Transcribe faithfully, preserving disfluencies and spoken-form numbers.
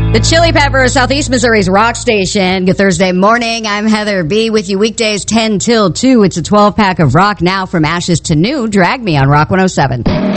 The Chili Peppers, Southeast Missouri's rock station. Good Thursday morning. I'm Heather B. with you weekdays ten till two. It's a twelve pack of rock now from ashes to new. Drag me on Rock one oh seven.